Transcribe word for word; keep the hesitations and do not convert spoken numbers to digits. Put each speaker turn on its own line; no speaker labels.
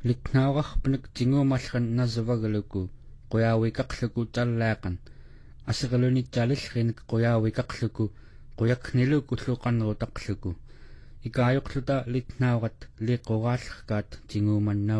Liknauqarpanak tinguumallan nasavagaluku quyaawikaqluku tallaaqan асералунитсаалиллриник quyaawikaqluku quyakniluku ллуqanерутaqluku икааюqluta литнауqат лиқорааллеркаат тингууманнау